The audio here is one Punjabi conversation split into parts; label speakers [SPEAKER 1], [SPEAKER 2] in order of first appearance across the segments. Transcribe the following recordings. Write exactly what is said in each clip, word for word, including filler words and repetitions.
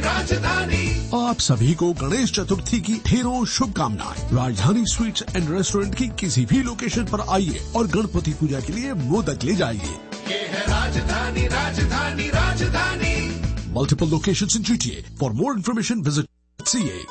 [SPEAKER 1] राजधानी।
[SPEAKER 2] आप सभी को गणेश चतुर्थी की ढेरों शुभकामनाएं। राजधानी स्वीट्स एंड रेस्टोरेंट की किसी भी लोकेशन पर आइए और गणपति पूजा के लिए मोदक ले जाइए।
[SPEAKER 1] ये है राजधानी, राजधानी, राजधानी।
[SPEAKER 2] Multiple locations in G T A. For more information, visit C A.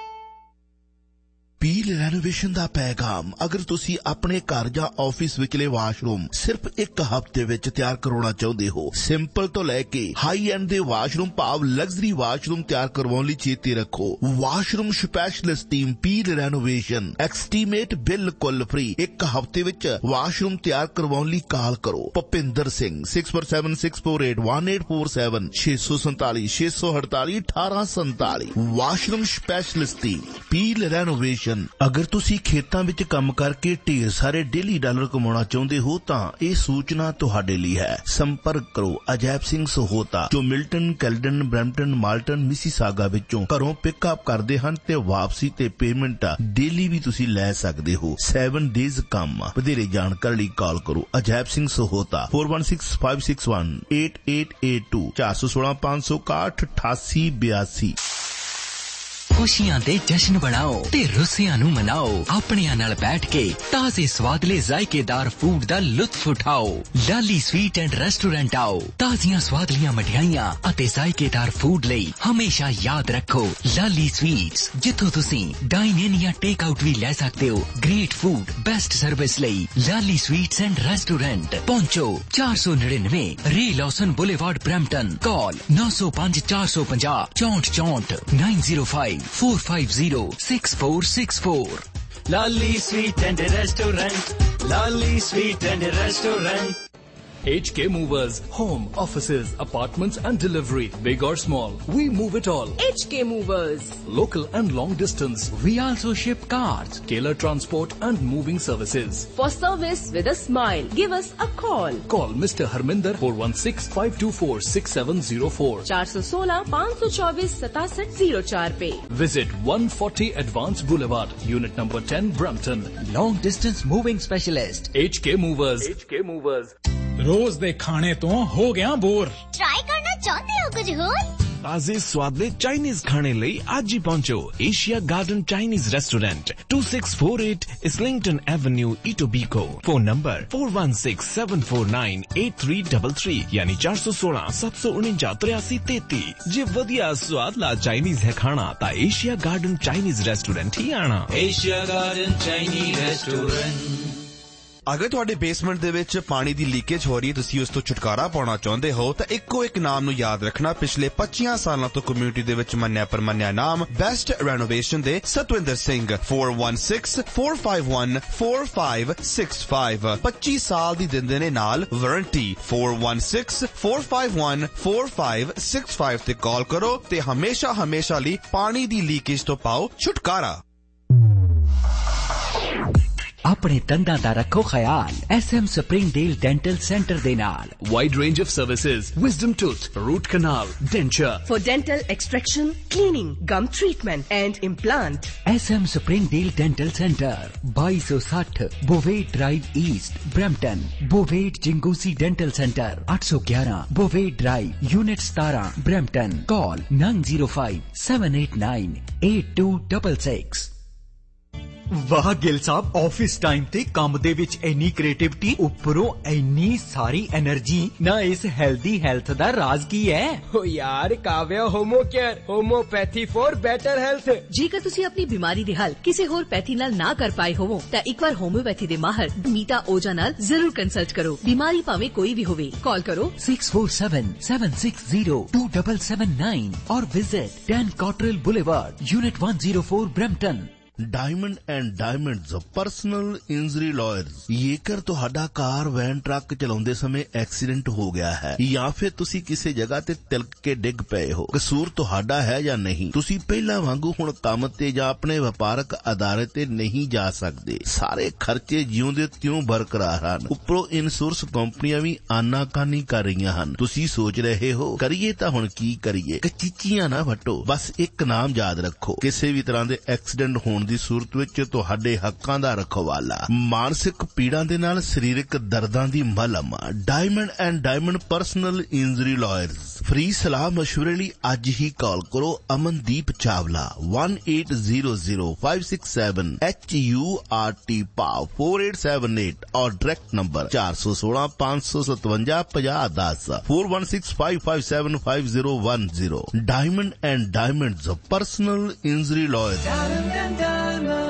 [SPEAKER 3] Peel renovation ਦਾ ਪੈਗਾਮ। ਅਗਰ ਤੁਸੀਂ ਆਪਣੇ ਘਰ ਜਾਂ ਆਫਿਸ ਵਿਚਲੇ ਵਾਸ਼ਰੂਮ ਸਿਰਫ ਇੱਕ ਹਫ਼ਤੇ ਵਿੱਚ ਤਿਆਰ ਕਰਾਉਣਾ ਚਾਹੁੰਦੇ ਹੋ, ਸਿੰਪਲ ਤੋਂ ਲੈ ਕੇ ਹਾਈ ਐਂਡ ਦੇ ਵਾਸ਼ਰੂਮ ਭਾਵ ਲਗਜ਼ਰੀ ਵਾਸ਼ਰੂਮ ਤਿਆਰ ਕਰਵਾਉਣ ਲਈ ਚੇਤੇ ਰੱਖੋ, washroom specialist team peel renovation estimate ਬਿਲਕੁਲ ਫ੍ਰੀ। ਇੱਕ ਹਫ਼ਤੇ ਵਿੱਚ ਵਾਸ਼ਰੂਮ ਤਿਆਰ ਕਰਵਾਉਣ ਲਈ ਕਾਲ ਕਰੋ Bhupinder Singh six four seven six four eight one eight four seven ਛੇ ਸੌ ਸੰਤਾਲੀ ਛੇ ਸੌ ਅੜਤਾਲੀ ਅਠਾਰਾਂ ਸੰਤਾਲੀ। Washroom specialist team peel renovation. ਅਗਰ ਤੁਸੀਂ ਖੇਤਾਂ ਵਿੱਚ ਕੰਮ ਕਰਕੇ ਢੇਰ ਸਾਰੇ ਡੇਲੀ ਡਾਲਰ ਕਮਾਉਣਾ ਚਾਹੁੰਦੇ ਹੋ ਤਾਂ ਇਹ ਸੂਚਨਾ ਤੁਹਾਡੇ ਲਈ ਹੈ। ਸੰਪਰਕ ਕਰੋ ਅਜੈਬ ਸਿੰਘ ਸਹੋਤਾ ਜੋ Milton, Caledon, Brampton, Malton, Mississauga ਵਿੱਚੋਂ ਘਰੋਂ ਪਿਕਅਪ ਕਰਦੇ ਹਨ ਤੇ ਵਾਪਸੀ ਤੇ ਪੇਮੈਂਟ ਡੇਲੀ ਵੀ ਤੁਸੀਂ ਲੈ ਸਕਦੇ ਹੋ। ਸੈਵਨ ਡੇਜ਼ ਕੰਮ। ਵਧੇਰੇ ਜਾਣਕਾਰੀ ਲਈ ਕਾਲ ਕਰੋ Ajaib Singh Sahota four one six five six one eight eight eight two ਚਾਰ ਸੌ ਸੋਲਾਂ ਪੰਜ ਸੌ ਇਕਾਹਠ ਅਠਾਸੀ ਬਿਆਸੀ।
[SPEAKER 4] खुशियां दे जश्न बनाओ ते रुस्सियां नू मनाओ। अपनियां नाल बैठ के ताजे स्वादले जायकेदार फूड दा लुत्फ उठाओ। लाली स्वीट एंड रेस्टोरेंट आओ। ताजियां स्वादलियां मठियाइयां अते जायकेदार फूड लई हमेशा याद रखो लाली स्वीट्स, जिथों तुसीं डाइन इन या टेक आउट भी लै सकते हो। ग्रेट फूड, बेस्ट सर्विस लई लाली स्वीट्स एंड रेस्टोरेंट पहुंचो चार सौ निन्यानवे रे लॉसन बुलेवार्ड ब्रैम्पटन। कॉल नौ सौ पांच चार सौ पचास चौंठ चौंठ nine zero five four five zero six four six four.
[SPEAKER 5] Lally Sweet and Restaurant. Lally Sweet and Restaurant. H K Movers. Home, offices, apartments and delivery. Big or small, we move it all.
[SPEAKER 6] H K Movers.
[SPEAKER 5] Local and long distance. We also ship cars, Taylor transport and moving services.
[SPEAKER 6] For service with a smile, give us a call.
[SPEAKER 5] Call Mister Harminder four one six five two four six seven zero four.
[SPEAKER 6] चार सौ सोलह पाँच सौ चौबीस सतासठ जीरो चार पे.
[SPEAKER 5] Visit one forty Advanced Boulevard, Unit number ten, Brampton.
[SPEAKER 4] Long distance moving specialist
[SPEAKER 5] H K Movers. H K Movers.
[SPEAKER 7] ਰੋਜ਼ ਦੇ ਖਾਣੇ ਤੋਂ ਹੋ ਗਿਆ ਬੋਰ।
[SPEAKER 8] ਟਰਾਈ ਕਰਨਾ ਚਾਹੁੰਦੇ ਹੋ ਕੁਝ ਹੋਰ?
[SPEAKER 9] ਤਾਜ਼ੇ ਸਵਾਦਲੇ ਚਾਈਨੀਜ਼ ਖਾਣੇ ਲਈ ਅੱਜ ਹੀ ਪਹੁੰਚੋ Asia garden Chinese restaurant two six four eight ਇਸਲਿੰਗਟਨ avenue ਈਟੋਬੀਕੋ। Phone number four one six seven four nine eight three three three ਯਾਨੀ ਚਾਰ ਸੌ ਸੋਲਾਂ ਸੱਤ ਸੌ ਉਨੰਜਾ ਤਰਿਆਸੀ ਤੇਤੀ। ਜੇ ਵਧੀਆ ਸਵਾਦਲਾ ਚਾਈਨੀਜ਼ ਹੈ ਖਾਣਾ ਤਾਂ ਏਸ਼ੀਆ ਗਾਰਡਨ ਚਾਈਨੀਜ਼ ਰੈਸਟੋਰੈਂਟ ਹੀ ਆਣਾ।
[SPEAKER 5] Asia garden Chinese restaurant.
[SPEAKER 10] ਅਗਰ ਤੁਹਾਡੇ ਬੇਸਮੈਂਟ ਦੇ ਵਿੱਚ ਪਾਣੀ ਦੀ ਲੀਕੇਜ ਹੋ ਰਹੀ ਹੈ, ਤੁਸੀਂ ਉਸ ਤੋਂ ਛੁਟਕਾਰਾ ਪਾਉਣਾ ਚਾਹੁੰਦੇ ਹੋ ਤਾਂ ਇੱਕੋ ਇੱਕ ਨਾਮ ਨੂੰ ਯਾਦ ਰੱਖਣਾ। ਪਿਛਲੇ ਪੱਚੀਆਂ ਸਾਲਾਂ ਤੋਂ ਕਮਿਊਨਿਟੀ ਦੇ ਵਿੱਚ ਮੰਨਿਆ ਪਰਮੰਨਿਆ ਨਾਮ ਬੈਸਟ ਰੈਨੋਵੇਸ਼ਨ ਦੇ Satwinder Singh. four one six four five one four five six five ਪੱਚੀ ਸਾਲ ਦੀ ਦਿੰਦੇ ਨੇ ਨਾਲ warranty. four one six four five one four five six five ਤੇ ਕਾਲ ਕਰੋ ਤੇ ਹਮੇਸ਼ਾ ਹਮੇਸ਼ਾ ਲਈ ਪਾਣੀ ਦੀ ਲੀਕੇਜ ਤੋਂ ਪਾਓ ਛੁਟਕਾਰਾ।
[SPEAKER 4] अपने दंदां दा रखो ख्याल S M Springdale Dental Center दे नाल।
[SPEAKER 5] Wide range of services, wisdom tooth, root canal, denture.
[SPEAKER 6] For dental extraction, cleaning, gum treatment and implant.
[SPEAKER 4] S M Springdale Dental Center बाईस सौ साठ Bovate Drive East, Brampton. Bovate Jingusi Dental Center eight one one Bovate Drive, Unit seventeen, Brampton. Call nine zero five seven eight nine eight two six six.
[SPEAKER 11] ਵਾਹ ਗਿਲ ਸਾਹਿਬ, ਆਫਿਸ ਟਾਈਮ ਤੇ ਕੰਮ ਦੇ ਵਿੱਚ ਇੰਨੀ ਕ੍ਰੀਏਟਿਵਿਟੀ, ਉੱਪਰੋਂ ਇੰਨੀ ਸਾਰੀ એનર્ਜੀ ਨਾ। ਇਸ ਹੈਲਦੀ ਹੈਲਥ ਦਾ ਰਾਜ਼ ਕੀ ਹੈ?
[SPEAKER 12] ਓ ਯਾਰ Kavya homo care homeopathy for better health.
[SPEAKER 6] ਜੇਕਰ ਤੁਸੀਂ ਆਪਣੀ ਬਿਮਾਰੀ ਦੇ ਹੱਲ ਕਿਸੇ ਹੋਰ ਪੈਥੀ ਨਾਲ ਨਾ ਕਰ ਪਾਏ ਹੋਵੋ ਤਾਂ ਇੱਕ ਵਾਰ ਹੋਮਿਓਪੈਥੀ ਦੇ ਮਾਹਰ ਨੀਤਾ ਓਜਾ ਨਾਲ ਜ਼ਰੂਰ ਕੰਸਲਟ ਕਰੋ। ਬਿਮਾਰੀ ਭਾਵੇਂ ਕੋਈ ਵੀ ਹੋਵੇ, ਕਾਲ ਕਰੋ
[SPEAKER 4] six four seven seven six zero two seven seven nine और visit ten Cottrell Boulevard, Unit one oh four, Brampton.
[SPEAKER 3] Diamond and diamonds personal injury lawyers. ਜੇਕਰ ਤੁਹਾਡਾ ਕਾਰ ਵੈਨ ਟਰੱਕ ਚਲਾਉਂਦੇ ਸਮੇਂ ਐਕਸੀਡੈਂਟ ਹੋ ਗਿਆ ਹੈ ਜਾਂ ਫਿਰ ਤੁਸੀਂ ਕਿਸੇ ਜਗ੍ਹਾ ਤੇ ਤਿਲਕ ਕੇ ਡਿੱਗ ਪਏ ਹੋ, ਕਸੂਰ ਤੁਹਾਡਾ ਹੈ ਜਾਂ ਨਹੀਂ, ਤੁਸੀਂ ਪਹਿਲਾਂ ਵਾਂਗੂ ਹੁਣ ਕੰਮ ਤੇ ਜਾਂ ਆਪਣੇ ਵਪਾਰਕ ਅਦਾਰੇ ਤੇ ਨਹੀਂ ਜਾ ਸਕਦੇ। ਸਾਰੇ ਖਰਚੇ ਜਿਉਂਦੇ ਤਿਉਂ ਬਰਕਰਾਰ ਹਨ। ਉੱਪਰੋਂ ਇੰਸ਼ੋਰੈਂਸ ਕੰਪਨੀਆਂ ਵੀ ਆਨਾਕਾਨੀ ਕਰ ਰਹੀਆਂ ਹਨ। ਤੁਸੀਂ ਸੋਚ ਰਹੇ ਹੋ ਕਰੀਏ ਤਾਂ ਹੁਣ ਕੀ ਕਰੀਏ? ਕਚੀਚੀਆਂ ਨਾ ਵੱਟੋ, ਬਸ ਇੱਕ ਨਾਮ ਯਾਦ ਰੱਖੋ। ਕਿਸੇ ਵੀ ਤਰ੍ਹਾਂ ਦੇ ਐਕਸੀਡੈਂਟ ਹੋਣ ਦੀ ਸੂਰਤ ਵਿੱਚ ਤੁਹਾਡੇ ਹੱਕਾਂ ਦਾ ਰਖਵਾਲਾ, ਮਾਨਸਿਕ ਪੀੜਾਂ ਦੇ ਨਾਲ ਸਰੀਰਕ ਦਰਦਾਂ ਦੀ ਮਲਮ। Diamond and diamond personal injury lawyers free सलाह मशवरे लिए आज ही कॉल करो Amandeep Chawla one eight zero zero five six seven H U R T पाव फोर एट सेवन एट और डायरेक्ट नंबर चार सौ सोलह पांच सौ सतवंजा पचास दस four one six five five seven five zero one zero. Diamond and diamonds personal injury lawyer.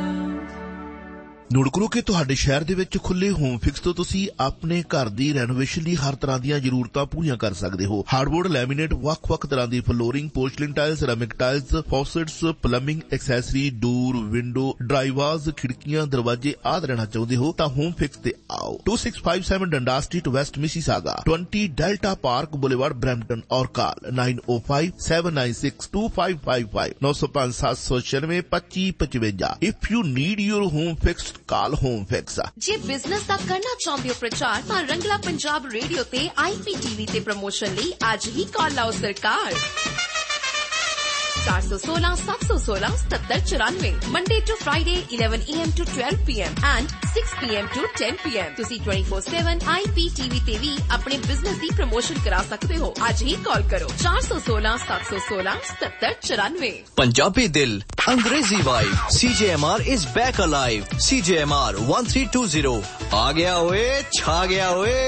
[SPEAKER 3] Note ਕਰੋ ਕਿ ਤੁਹਾਡੇ ਸ਼ਹਿਰ ਦੇ ਵਿੱਚ ਖੁੱਲੇ ਹੋਮ ਫਿਕਸ ਤੋਂ ਤੁਸੀਂ ਆਪਣੇ ਘਰ ਦੀ ਰੈਨੋਵੇਸ਼ਨ ਲਈ ਹਰ ਤਰ੍ਹਾਂ ਦੀਆਂ ਜ਼ਰੂਰਤਾਂ ਪੂਰੀਆਂ ਕਰ ਸਕਦੇ ਹੋ। ਹਾਰਡਵੁੱਡ, ਲੈਮੀਨੇਟ, ਵੱਖ-ਵੱਖ ਤਰ੍ਹਾਂ ਦੀ flooring, ਪੋਰਸਲਿਨ tiles, ceramic tiles, ਫੌਸਟਸ, plumbing accessory, ਡੋਰ, ਵਿੰਡੋ, ਡਰਾਈਵਾਜ਼, ਖਿੜਕੀਆਂ, ਦਰਵਾਜ਼ੇ ਆਦਿ ਲੈਣਾ ਚਾਹੁੰਦੇ ਹੋ ਤਾਂ ਹੋਮ ਫਿਕਸ ਤੇ ਆਓ। ਟੂ ਸਿਕਸ ਫਾइव सेवन ਡੰਡਾ street, West Mississauga, twenty delta park boulevard, Brampton और ਕਾਲ nine O five seven nine six to five five five नौ सौ पांच सात सौ छियानवे पच्ची पचवंजा। If you need your home fix call home fix.
[SPEAKER 13] ਜੇ ਬਿਜ਼ਨਸ ਦਾ ਕਰਨਾ ਚਾਹੁੰਦੇ ਹੋ ਪ੍ਰਚਾਰ ਤਾਂ ਰੰਗਲਾ ਪੰਜਾਬ ਰੇਡੀਓ ਤੇ ਆਈ ਪੀ ਟੀ ਵੀ ਤੇ ਪ੍ਰਮੋਸ਼ਨ ਲਈ ਅੱਜ ਹੀ ਕਾਲ ਲਾਓ ਸਰਕਾਰ चार सौ सोलह सात सौ सोलह सत्तर चौरानवे Monday to Friday eleven A M to twelve P M and six P M to ten P M. तुसी twenty four seven I P T V ते भी अपने बिजनेस की प्रमोशन करा सकते हो। आज ही कॉल करो चार सौ सोलह सात सौ सोलह सत्तर चौरानवे।
[SPEAKER 14] पंजाबी दिल, अंग्रेजी vibe, C J M R is back alive. C J M R one three to zero आ गया ओए, छा गया ओए।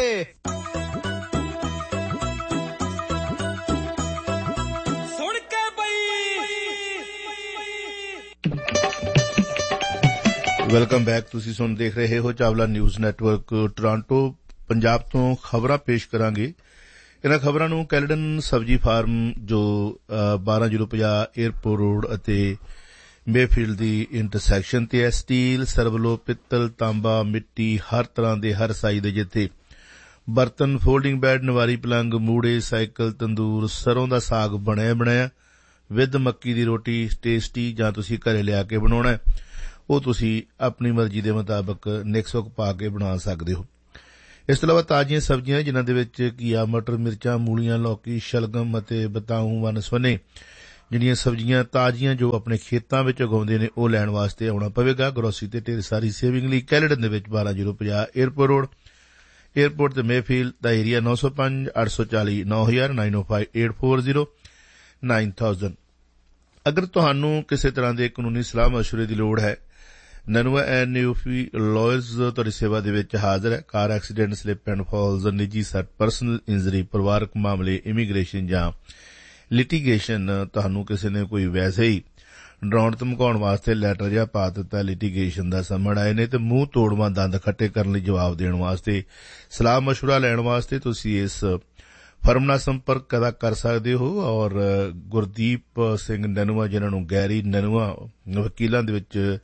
[SPEAKER 3] Welcome back. ਤੁਸੀਂ ਸੁਣ ਦੇਖ ਰਹੇ ਹੋ Chawla news network Toronto. Punjab ਤੋਂ ਖਬਰਾਂ ਪੇਸ਼ ਕਰਾਂਗੇ। ਇਹਨਾਂ ਖਬਰਾਂ ਨੂੰ ਕੈਲਡਨ ਸਬਜ਼ੀ ਫਾਰਮ ਜੋ ਬਾਰਾਂ ਜ਼ੀਰੋ ਪੰਜਾਹ ਏਅਰਪੋਰਟ ਰੋਡ ਅਤੇ ਮੇਫੀਲਡ ਦੀ ਇੰਟਰਸੈਕਸ਼ਨ ਤੇ ਹੈ। ਸਟੀਲ, ਸਰਵਲੋ, ਪਿੱਤਲ, ਤਾਂਬਾ, ਮਿੱਟੀ, ਹਰ ਤਰ੍ਹਾਂ ਦੇ ਹਰ ਸਾਈਜ਼ ਦੇ ਜਿੱਥੇ ਬਰਤਨ, ਫੋਲਡਿੰਗ ਬੈੱਡ, ਨਵਾਰੀ ਪਲੰਗ, ਮੂੜੇ, ਸਾਈਕਲ, ਤੰਦੂਰ, ਸਰੋਂ ਦਾ ਸਾਗ ਬਣਿਆ ਬਣਾਇਆ ਵਿਦ ਮੱਕੀ ਦੀ ਰੋਟੀ ਟੇਸਟੀ ਜਾਂ ਤੁਸੀਂ ਘਰੇ ਲਿਆ ਕੇ ਬਣਾਉਣਾ ਉਹ ਤੁਸੀਂ ਆਪਣੀ ਮਰਜ਼ੀ ਦੇ ਮੁਤਾਬਕ ਨਿਕਸੁਕ ਪਾ ਕੇ ਬਣਾ ਸਕਦੇ ਹੋ। ਇਸ ਤੋਂ ਇਲਾਵਾ ਤਾਜ਼ੀਆਂ ਸਬਜ਼ੀਆਂ ਜਿਨ੍ਹਾਂ ਦੇ ਵਿੱਚ ਘੀਆ, ਮਟਰ, ਮਿਰਚਾਂ, ਮੂਲੀਆਂ, ਲੌਕੀ, ਸ਼ਲਗਮ ਅਤੇ ਬਤਾਊ ਵੰਨ ਸਵੰਨੇ ਜਿਹੜੀਆਂ ਸਬਜ਼ੀਆਂ ਤਾਜ਼ੀਆਂ ਜੋ ਆਪਣੇ ਖੇਤਾਂ ਵਿੱਚ ਉਗਾਉਂਦੇ ਨੇ ਉਹ ਲੈਣ ਵਾਸਤੇ ਆਉਣਾ ਪਵੇਗਾ। ਗਰੋਸਰੀ ਤੇ ਢੇਰ ਸਾਰੀ ਸੇਵਿੰਗ ਲਈ ਕੈਲਡਨ ਦੇ ਵਿੱਚ ਬਾਰਾਂ ਜ਼ੀਰੋ ਪੰਜਾਹ ਏਅਰਪੋਰਟ ਰੋਡ, ਏਅਰਪੋਰਟ ਤੇ ਮੇਫੀਲਡ ਦਾ ਏਰੀਆ ਨੌ ਸੌ ਪੰਜ ਅੱਠ ਸੌ ਚਾਲੀ ਨੌ ਹਜ਼ਾਰ ਨਾਈਨ ਓ five eight four zero nine thousand. ਅਗਰ ਤੁਹਾਨੂੰ ਕਿਸੇ ਤਰ੍ਹਾਂ ਦੇ ਕਾਨੂੰਨੀ ਸਲਾਹ ਮਸ਼ਵਰੇ ਦੀ ਲੋੜ ਹੈ, ਨਨੂਆ ਐਂਡ ਨਿਊਫੀ ਲਾਇਰਸ ਤੁਹਾਡੀ ਸੇਵਾ ਦੇ ਵਿੱਚ ਹਾਜ਼ਰ ਹੈ। Car accident, slip and false, ਨਿੱਜੀ ਸੱਟ, ਪਰਸਨਲ ਇੰਜਰੀ, ਪਰਿਵਾਰਕ ਮਾਮਲੇ, ਇਮੀਗ੍ਰੇਸ਼ਨ ਜਾਂ ਲਿਟੀਗੇਸ਼ਨ, ਤੁਹਾਨੂੰ ਕਿਸੇ ਨੇ ਕੋਈ ਵੈਸੇ ਹੀ ਡਰਾਉਣ ਧਮਕਾਉਣ ਵਾਸਤੇ ਲੈਟਰ ਜਾਂ ਪਾ ਦਿੱਤਾ, ਲਿਟੀਗੇਸ਼ਨ ਦਾ ਸਮਣ ਆਏ ਨੇ ਤੇ ਮੂੰਹ ਤੋੜਵਾਂ ਦੰਦ ਖੱਟੇ ਕਰਨ ਲਈ ਜਵਾਬ ਦੇਣ ਵਾਸਤੇ, ਸਲਾਹ ਮਸ਼ਵਰਾ ਲੈਣ ਵਾਸਤੇ ਤੁਸੀਂ ਇਸ ਫਰਮ ਨਾਲ ਸੰਪਰਕ ਕਰ ਸਕਦੇ ਹੋ। ਔਰ ਗੁਰਦੀਪ ਸਿੰਘ ਨਨੂਆ ਜਿਨ੍ਹਾਂ ਨੂੰ ਗੈਰੀ ਨਨੂਆ ਵਕੀਲਾਂ ਦੇ ਵਿੱਚ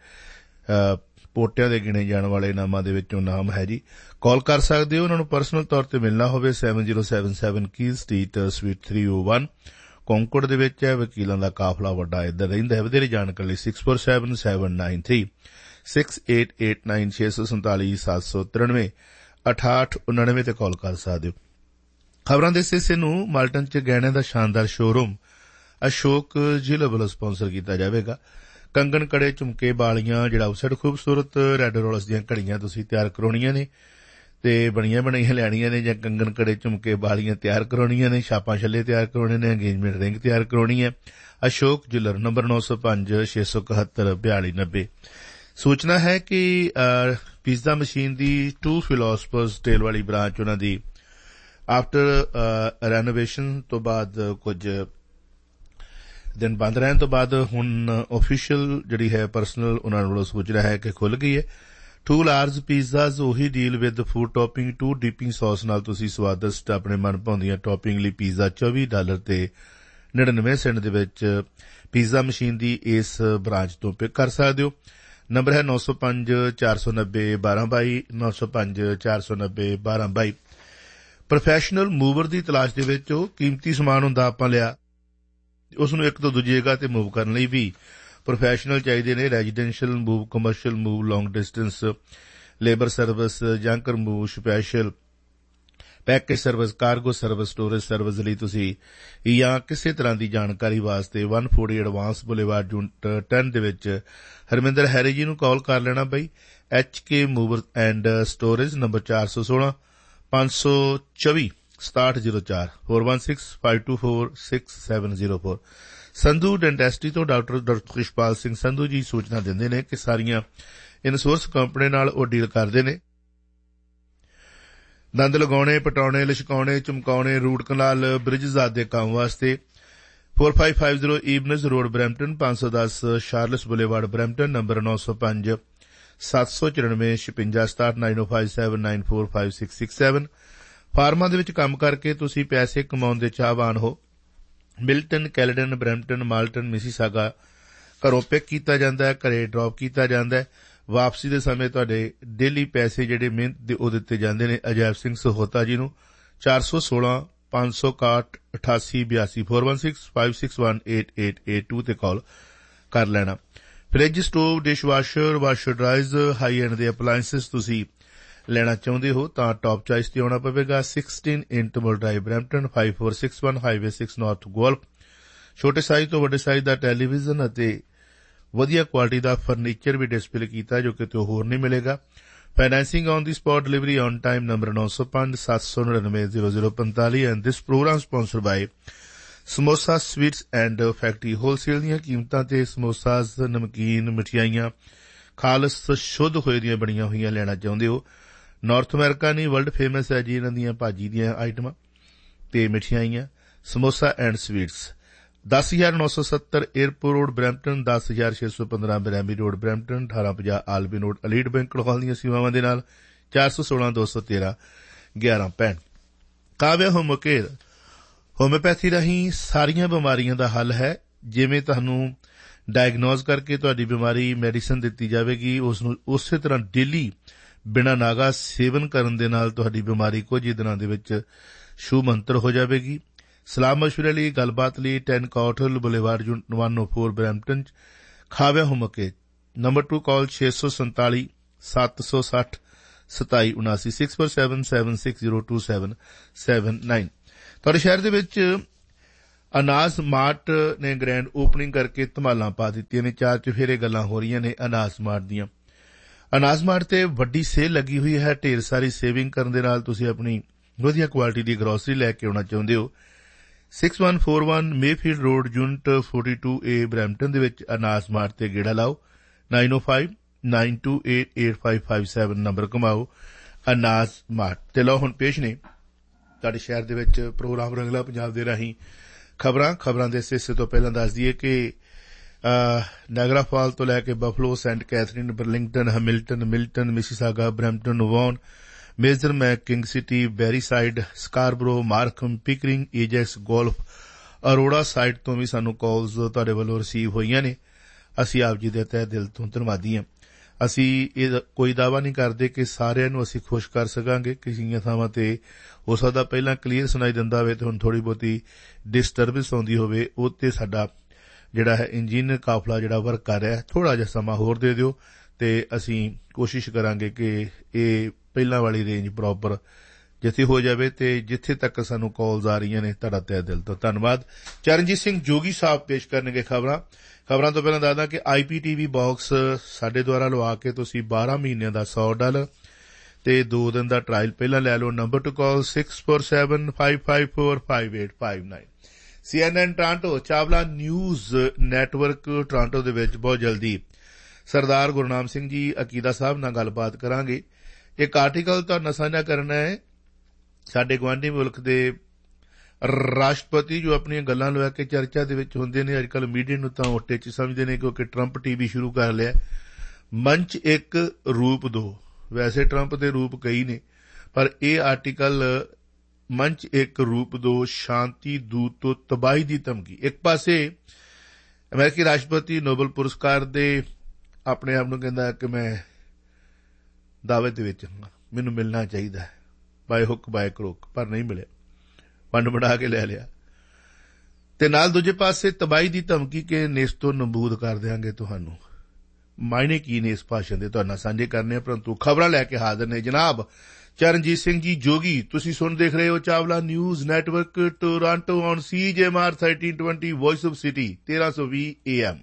[SPEAKER 3] ਪੋਟਿਆਂ ਦੇ ਗਿਣੇ ਜਾਣ ਵਾਲੇ ਨਾਮਾਂ ਦੇ ਵਿੱਚੋਂ ਨਾਮ ਹੈ ਜੀ, ਕਾਲ ਕਰ ਸਕਦੇ ਹੋ। ਉਹਨਾਂ ਨੂੰ ਪਰਸਨਲ ਤੌਰ ਤੇ ਮਿਲਣਾ ਹੋਵੇ seven zero seven seven ਕੀਲ street sweet three ਓ ਵਨ ਕੌਂਕੜ ਦੇ ਵਿੱਚ ਹੈ। ਵਕੀਲਾਂ ਦਾ ਕਾਫਲਾ ਵੱਡਾ ਇੱਧਰ ਰਹਿੰਦਾ ਹੈ। ਵਧੇਰੇ ਜਾਣਕਾਰੀ ਲਈ six four seven seven nine three six eight eight nine ਛੇ ਸੌ ਸੰਤਾਲੀ ਸੱਤ ਸੌ ਤਿਰਾਨਵੇਂ ਅਠਾਹਠ ਉਨਾਨਵੇਂ ਤੇ ਕਾਲ ਕਰ ਸਕਦੇ ਹੋ। ਖਬਰਾਂ ਦੇ ਹਿੱਸੇ ਨੂੰ ਮਾਲਟਨ ਚ ਗਹਿਣਿਆਂ ਦਾ ਸ਼ਾਨਦਾਰ ਸ਼ੋਰੂਮ ਅਸ਼ੋਕ ਜ਼ਿਲ੍ਹਾ ਵੱਲੋਂ ਸਪਾਂਸਰ ਕੀਤਾ ਜਾਵੇਗਾ। ਕੰਗਣ, ਕੜੇ, ਝੁਮਕੇ, ਬਾਲੀਆਂ, ਜਿਹੜਾ ਆਊਟਸਾਈਡ ਖੂਬਸੂਰਤ ਰੈੱਡ ਰੋਲਸ ਦੀਆਂ ਘੜੀਆਂ ਤੁਸੀਂ ਤਿਆਰ ਕਰਾਉਣੀਆਂ ਨੇ ਤੇ ਬਣੀਆਂ ਬਣਾਈਆਂ ਲੈਣੀਆਂ ਨੇ ਜਾਂ ਕੰਗਣ, ਕੜੇ, ਝੁਮਕੇ, ਬਾਲੀਆਂ ਤਿਆਰ ਕਰਾਉਣੀਆਂ ਨੇ, ਛਾਪਾਂ ਛੱਲੇ ਤਿਆਰ ਕਰਾਉਣੇ ਨੇ, ਅੰਗੇਜਮੈਂਟ ਰਿੰਗ ਤਿਆਰ ਕਰਾਉਣੀ ਹੈ। ਅਸ਼ੋਕ ਜੁਲਰ ਨੰਬਰ ਨੌ ਸੌ ਪੰਜ ਛੇ ਸੌ ਇਕਹੱਤਰ ਬਿਆਲੀ ਨੱਬੇ। ਸੂਚਨਾ ਹੈ ਕਿ pizza machine the to ਫਿਲੋਸਫਰਸ tail ਵਾਲੀ ਬ੍ਰਾਂਚ ਉਹਨਾਂ ਦੀ ਆਫਟਰ ਰੈਨੋਵੇਸ਼ਨ ਤੋਂ ਬਾਅਦ ਕੁਝ ਦਿਨ ਬੰਦ ਰਹਿਣ ਤੋਂ ਬਾਅਦ ਹੁਣ ਆਫੀਸ਼ੀਅਲ ਜਿਹੜੀ ਹੈ ਪਰਸਨਲ ਉਹਨਾਂ ਵੱਲੋਂ ਸੂਚਨਾ ਹੈ ਕਿ ਖੁੱਲ੍ਹ ਗਈ ਹੈ। ਟੂ ਲਾਰਜ ਪੀਜ਼ਾਜ਼ ਉਹੀ deal with food topping, to dipping sauce ਨਾਲ ਤੁਸੀਂ ਸਵਾਦਿਸ਼ਟ ਆਪਣੇ ਮਨਭਾਉਂਦੀਆਂ ਟੌਪਿੰਗ ਲਈ ਪੀਜ਼ਾ ਚੌਵੀ ਡਾਲਰ ਤੇ ਨੜਿਨਵੇਂ ਸੈਂਟ ਦੇ ਵਿੱਚ ਪੀਜ਼ਾ ਮਸ਼ੀਨ ਦੀ ਇਸ ਬ੍ਰਾਂਚ ਤੋਂ ਪਿਕ ਕਰ ਸਕਦੇ ਹੋ। ਨੰਬਰ ਹੈ ਨੌ ਸੌ ਪੰਜ ਚਾਰ ਸੌ ਨੱਬੇ ਬਾਰਾਂ ਬਾਈ ਨੌ ਸੌ ਪੰਜ ਚਾਰ ਸੌ ਨੱਬੇ ਬਾਰਾਂ ਬਾਈ। ਪ੍ਰੋਫੈਸ਼ਨਲ ਮੂਵਰ ਦੀ ਤਲਾਸ਼ ਦੇ ਵਿੱਚ ਉਹ ਕੀਮਤੀ ਸਮਾਨ ਹੁੰਦਾ ਆਪਾਂ ਲਿਆ ਉਸ ਨੂੰ ਇੱਕ ਤੋਂ ਦੂਜੀ ਜਗ੍ਹਾ ਤੇ ਮੂਵ ਕਰਨ ਲਈ ਵੀ ਪ੍ਰੋਫੈਸ਼ਨਲ ਚਾਹੀਦੇ ਨੇ। ਰੈਜ਼ੀਡੈਂਸ਼ੀਅਲ ਮੂਵ, ਕਮਰਸ਼ੀਅਲ ਮੂਵ, ਲੌਂਗ distance, labour service, ਜੰਕਰ move, special package service, cargo service, storage service ਲਈ ਤੁਸੀਂ ਜਾਂ ਕਿਸੇ ਤਰ੍ਹਾਂ ਦੀ ਜਾਣਕਾਰੀ ਵਾਸਤੇ ਇੱਕ ਸੌ ਚਾਲੀ ਐਡਵਾਂਸ ਬੁਲੇਵਾਰਡ ਯੂਨਿਟ ਦਸ ਦੇ ਵਿੱਚ ਹਰਮਿੰਦਰ ਹੈਰੀ ਜੀ ਨੂੰ ਕਾਲ ਕਰ ਲੈਣਾ ਬਈ। H K mover and storage number ਚਾਰ ਸੌ ਸੋਲਾਂ ਪੰਜ ਸੌ ਚੌਵੀ
[SPEAKER 15] सताहठ जीरो चार four one six five to four six seven zero four. Sandhu डेंटेस्ट्री तो डॉक्टर डॉक्टर कृषपाल सिंह संधू जी सूचना दिंदे ने कि सारियां इनसोर्स कंपनी नाल ओ डील करदे ने दंद लगाने, पटाने, लिशकाने, चमकाने, रूट कनाल, ब्रिज आदि काम वास्ते। Four five five zero ईवनस road Brampton, पांच सौ दस शार्लस बुलेवार्ड ब्रैम्पटन, नंबर नौ सौ पांच सत्त सौ चौरानवे छपंजा सताहठ नाइन ओ five seven nine four five six six seven. फार्मां दे विच काम करके तुसीं पैसे कमाउण दे चाहवान हो। Milton, Caledon, Brampton, Malton, Mississauga घरों पिक कीता जांदा है, घरे ड्रॉप कीता जांदा है। वापसी दे समय तुहाडे डेली पैसे जिहड़े मिहनत दे ओ दित्ते जांदे ने। अजैब सिंह सहोता जी नूं चार सौ सोलह पांच सौ इकाहठ अठासी बयासी four one six five six one eight eight eight to ते कॉल कर लेना। Fridge, stove, dish washer, washer ड्राइज, high and they अपलायंसेस तुसीं लेना चाहुंदे हो तां टॉप चॉइस ते आउणा पवेगा। Sixteen इंटरमल drive Brampton, five four six one highway six north golf. छोटे साइज तो वड्डे साइज दा टैलीविजन अते वधिया क्वालिटी दा फर्नीचर भी डिस्प्ले कीता जो किते होर नहीं मिलेगा। Financing on the spot, delivery on time, number नौ सौ पांच सत्त सौ नड़िनवे zero zero पैंताली। And this programme sponsor by samosa sweets and factory. Wholesale दीआं कीमतां ते समोसास, नमकीन, मिठाइयां खालस शुद्ध होए दीआं बणीआं होईआं लेना चाहुंदे हो। नॉर्थ अमेरिका नहीं वर्ल्ड फेमस है जी इन्हां दीआं भाजी दीआं आइटमां ते मिठाइयां। समोसा एंड स्वीट्स, दस हजार नौ सौ सत्तर एयरपोर्ट रोड ब्रैम्पटन, दस हजार छे सौ पंद्रह बरैम्बी रोड ब्रैम्पटन, अठारह पचास आलबी रोड अलीड बैंक हॉल दीआं सेवावां दे नाल चार सौ सोलह दो सौ तेरह ग्यारह पैंठ। काव्या होम केयर होम्योपैथी राहीं सारियां बीमारियां दा हल है। जिवें तुहानूं डायगनोज करके तुहाडी बीमारी मैडिसिन दित्ती जावेगी, उस नूं उਸੇ तर੍ਹਾਂ डेली बिना नागा सेवन करन दे नाल तुहाडी बीमारी कुछ ही दिनां दे विच शू मंत्र हो जावेगी। सलाह मशवरे लई गलबात लई ten कॉटल boulevard one O four Brampton खाव्या home care. Number two call छे सौ संताली सत्त सौ सठ सताई उनासी six four seven seven six zero two seven seven nine. तुहाडे शहर दे विच अनाज मार्ट ने ग्रैंड ओपनिंग करके धमालां पा दित्तियां ने। चार चफेरे गल्लां हो रहीआं ने अनाज मार्ट दीआं। अनाज मार्ट ते वड्डी सेल लगी हुई है। ढेर सारी सेविंग करन दे नाल तुसीं अपनी वधिया क्वालिटी दी ग्रोसरी लैके आउणा चाहुंदे हो। Six one four one Mayfield road unit forty two ए ब्रैम्पटन दे विच अनाज मार्ट ते गेड़ा लाओ। Nine O five nine to eight eight five five seven number घुमाओ अनाज मार्ट ते। लो हुण पेश ने तुहाडे शहर दे विच प्रोग्राम रंगला पंजाब दे राहीं खबरां खबरां दे हिस्से तो पहलां दस दईए कि नायगरा फॉल तो लैके buffalo, Saint Catherine, Burlington, Hamilton, Milton, Mississauga, Brampton, von, major Mac, king city, बैरीसाइड, Scarborough, Markham, Pickering, Ajax, golf, Arora side तो भी सानू कॉल्स तुहाडे वल्लों रिसीव होईआं ने। असीं आप जी दे तहे दिल तो धन्नवादी हां। असीं इह कोई दावा नहीं करदे कि सारिआं नूं असीं खुश कर सकांगे। किसी थावां ते हो सकदा पहिलां क्लीयर सुनाई दिंदा होवे ते हुण थोड़ी बहुती डिस्टर्बेंस आउंदी होवे। ਉਹ ਤੇ ਸਾਡਾ ਜਿਹੜਾ ਹੈ ਇੰਜੀਨੀਅਰ ਕਾਫਲਾ ਜਿਹੜਾ ਵਰਕ ਕਰ ਰਿਹਾ, ਥੋੜਾ ਜਿਹਾ ਸਮਾਂ ਹੋਰ ਦੇ ਦਿਓ ਤੇ ਅਸੀਂ ਕੋਸ਼ਿਸ਼ ਕਰਾਂਗੇ ਕਿ ਇਹ ਪਹਿਲਾਂ ਵਾਲੀ ਰੇਂਜ ਪ੍ਰੋਪਰ ਜਿੱਥੇ ਹੋ ਜਾਵੇ ਤੇ ਜਿੱਥੇ ਤੱਕ ਸਾਨੂੰ ਕਾਲਸ ਆ ਰਹੀਆਂ ਨੇ ਤੁਹਾਡਾ ਤਹਿ ਦਿਲ ਤੋਂ ਧੰਨਵਾਦ। ਚਰਨਜੀਤ ਸਿੰਘ ਜੋਗੀ ਸਾਹਿਬ ਪੇਸ਼ ਕਰਨਗੇ ਖਬਰਾਂ। ਖਬਰਾਂ ਤੋਂ ਪਹਿਲਾਂ ਦੱਸਦਾ ਕਿ ਆਈਪੀਟੀਵੀ ਬਾਕਸ ਸਾਡੇ ਦੁਆਰਾ ਲਵਾ ਕੇ ਤੁਸੀਂ ਬਾਰਾਂ ਮਹੀਨਿਆਂ ਦਾ ਸੌ ਡਾਲਰ ਤੇ ਦੋ ਦਿਨ ਦਾ ਟਰਾਇਲ ਪਹਿਲਾਂ ਲੈ ਲਓ। ਨੰਬਰ ਟੂ ਕਾਲ six four seven five five four five eight five nine. CNN Toronto Chawla news network Toronto ਦੇ ਵਿੱਚ ਬਹੁਤ ਜਲਦੀ ਸਰਦਾਰ ਗੁਰਨਾਮ ਸਿੰਘ ਜੀ ਅਕੀਦਾ ਸਾਹਿਬ ਨਾਲ ਗੱਲਬਾਤ ਕਰਾਂਗੇ। ਇੱਕ ਆਰਟੀਕਲ ਤੁਹਾਨੂੰ ਸਾਂਝਾ ਕਰਨਾ ਹੈ। ਸਾਡੇ ਗੁਆਂਢੀ ਮੁਲਕ ਦੇ ਰਾਸ਼ਟਰਪਤੀ ਜੋ ਆਪਣੀਆਂ ਗੱਲਾਂ ਲਵਾ ਕੇ ਚਰਚਾ ਦੇ ਵਿੱਚ ਹੁੰਦੇ ਨੇ, ਅੱਜ ਕੱਲ੍ਹ ਮੀਡੀਆ ਨੂੰ ਤਾਂ ਓਟੇ ਚ ਸਮਝਦੇ ਨੇ ਕਿਉਂਕਿ ਟਰੰਪ ਟੀਵੀ ਸ਼ੁਰੂ ਕਰ ਲਿਆ। ਮੰਚ ਇੱਕ ਰੂਪ ਦੋ, ਵੈਸੇ ਟਰੰਪ ਦੇ ਰੂਪ ਕਈ ਨੇ ਪਰ ਇਹ ਆਰਟੀਕਲ ਮੰਚ ਇੱਕ ਰੂਪ ਦੋ, ਸ਼ਾਂਤੀ ਦੂਤ ਤੋਂ ਤਬਾਹੀ ਦੀ ਧਮਕੀ। ਇੱਕ ਪਾਸੇ ਅਮਰੀਕੀ ਰਾਸ਼ਟਰਪਤੀ ਨੋਬਲ ਪੁਰਸਕਾਰ ਦੇ ਆਪਣੇ ਆਪ ਨੂੰ ਕਹਿੰਦਾ ਕਿ ਮੈਂ ਦਾਅਵੇ ਦੇ ਵਿੱਚ ਹਾਂ, ਮੈਨੂੰ ਮਿਲਣਾ ਚਾਹੀਦਾ ਬਾਏ ਹੁੱਕ ਬਾਏ ਕਰੋਕ, ਪਰ ਨਹੀਂ ਮਿਲਿਆ, ਵੰਡ ਵੰਡਾ ਕੇ ਲੈ ਲਿਆ। ਤੇ ਨਾਲ ਦੂਜੇ ਪਾਸੇ ਤਬਾਹੀ ਦੀ ਧਮਕੀ ਕਿ ਨੇਸਤੋਂ ਨਬੂਦ ਕਰ ਦਿਆਂਗੇ ਤੁਹਾਨੂੰ। ਮਾਇਨੇ ਕੀ ਨੇ ਇਸ ਭਾਸ਼ਣ ਦੇ ਤੁਹਾਡੇ ਨਾਲ ਸਾਂਝੇ ਕਰਨੇ, ਪਰੰਤੂ ਖਬਰਾਂ ਲੈ ਕੇ ਹਾਜ਼ਰ ਨੇ ਜਨਾਬ ਚਰਨਜੀਤ ਸਿੰਘ ਜੀ ਜੋਗੀ। ਤੁਸੀਂ ਸੁਣ ਦੇਖ ਰਹੇ ਹੋ Chawla news network Toronto on ਸੀਜੇਐਮਆਰ thirteen twenty voice of city ਤੇਰਾਂ ਸੌ ਵੀਹ ਏ ਐਮ।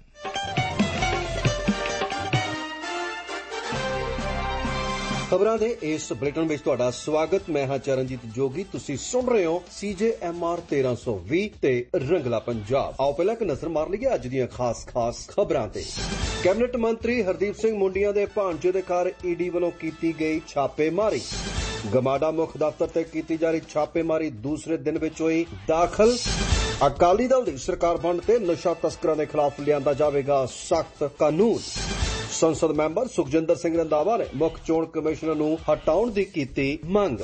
[SPEAKER 16] ਖਬਰਾਂ ਦੇ ਇਸ ਬੁਲੇਟਿਨ ਵਿੱਚ ਤੁਹਾਡਾ ਸਵਾਗਤ। ਮੈਂ ਹਾਂ ਚਰਨਜੀਤ ਜੋਗੀ। ਤੁਸੀਂ ਸੁਣ ਰਹੇ ਹੋ ਸੀ ਜੇ ਐਮ ਆਰ ਤੇਰਾਂ ਸੌ ਵੀਹ ਤੇ ਰੰਗਲਾ ਪੰਜਾਬ। ਆਓ ਪਹਿਲਾਂ ਇੱਕ ਨਜ਼ਰ ਮਾਰ ਲਈਏ ਅੱਜ ਦੀਆਂ ਖਾਸ ਖਾਸ ਖਬਰਾਂ ਤੇ। ਕੈਬਨਿਟ ਮੰਤਰੀ ਹਰਦੀਪ ਸਿੰਘ ਮੁੰਡੀਆਂ ਦੇ ਭਾਣਜੇ ਦੇ ਘਰ ਈਡੀ ਵੱਲੋਂ ਕੀਤੀ ਗਈ ਛਾਪੇਮਾਰੀ। ਗਮਾਡਾ ਮੁੱਖ ਦਫ਼ਤਰ ਤੇ ਕੀਤੀ ਜਾ ਰਹੀ ਛਾਪੇਮਾਰੀ ਦੂਸਰੇ ਦਿਨ ਵਿੱਚ ਹੋਈ ਦਾਖਲ। ਅਕਾਲੀ ਦਲ ਦੀ ਸਰਕਾਰ ਬਣਨ ਤੇ ਨਸ਼ਾ ਤਸਕਰਾਂ ਦੇ ਖਿਲਾਫ ਲਿਆਂਦਾ ਜਾਵੇਗਾ ਸਖਤ ਕਾਨੂੰਨ। ਸੰਸਦ ਮੈਂਬਰ ਸੁਖਜਿੰਦਰ ਸਿੰਘ ਰੰਧਾਵਾ ਨੇ ਮੁੱਖ ਚੋਣ ਕਮਿਸ਼ਨਰ ਨੂੰ ਹਟਾਉਣ ਦੀ ਕੀਤੀ ਮੰਗ।